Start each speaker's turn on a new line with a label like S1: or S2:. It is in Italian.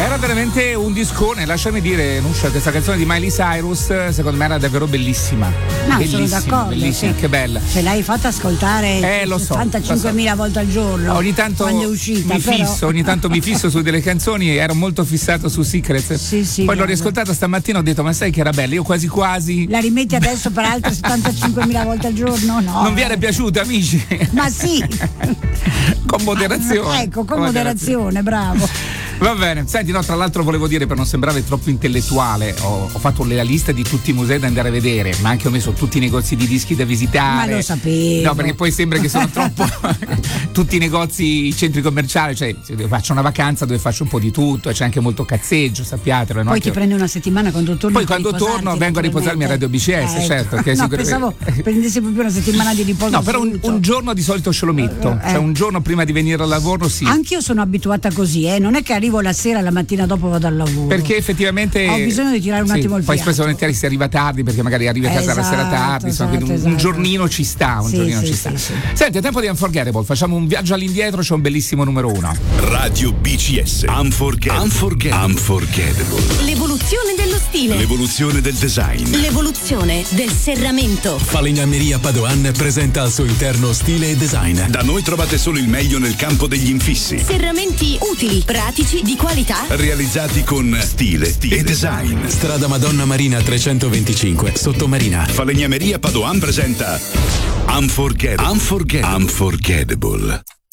S1: Era veramente un discone, lasciami dire, Nuscia, questa canzone di Miley Cyrus secondo me era davvero bellissima.
S2: No,
S1: bellissima,
S2: sono d'accordo.
S1: bellissima,
S2: Sì.
S1: che bella.
S2: Ce l'hai fatta ascoltare
S1: Lo so,
S2: 75.000 volte al giorno.
S1: Ogni tanto
S2: quando è uscita,
S1: ogni tanto mi fisso su delle canzoni, ero molto fissato su Secrets.
S2: Sì,
S1: poi l'ho riascoltata stamattina, ho detto ma sai che era bella, io quasi quasi.
S2: La rimetti adesso per altre 75.000 volte al giorno? No.
S1: Non vi era piaciuta, amici?
S2: Ma sì.
S1: Con moderazione.
S2: Ecco, con moderazione, bravo.
S1: Va bene, senti, no, tra l'altro volevo dire, per non sembrare troppo intellettuale, ho fatto la lista di tutti i musei da andare a vedere, ma anche ho messo tutti i negozi di dischi da visitare.
S2: Ma lo sapevo.
S1: No, perché poi sembra che sono troppo tutti i negozi, i centri commerciali, cioè faccio una vacanza dove faccio un po' di tutto e c'è anche molto cazzeggio, sappiatelo.
S2: Poi ti prendi una settimana quando torni.
S1: Poi quando torno vengo a riposarmi a Radio BCS, certo. Che
S2: no, pensavo prendessi proprio una settimana di riposo.
S1: No, però un giorno di solito ce lo metto, cioè un giorno prima di venire al lavoro, sì.
S2: Anch'io sono abituata così, non è che arrivo la sera, la mattina dopo vado al lavoro.
S1: Perché effettivamente
S2: ho bisogno di tirare un attimo il
S1: poi
S2: fiato.
S1: spesso volentieri si arriva tardi perché magari arrivi a casa la sera tardi, quindi un giornino ci sta, Sì. Senti, è tempo di Unforgettable, facciamo un viaggio all'indietro, c'è un bellissimo numero 1.
S3: Radio BCS Unforgettable.
S4: L'evoluzione dello stile.
S3: L'evoluzione del design.
S4: L'evoluzione del serramento.
S5: Falegnameria Padoan presenta al suo interno stile e design.
S3: Da noi trovate solo il meglio nel campo degli infissi.
S4: Serramenti utili, pratici, di qualità.
S3: Realizzati con stile e design.
S5: Strada Madonna Marina 325, Sottomarina.
S3: Falegnameria Padoan presenta Unforgettable.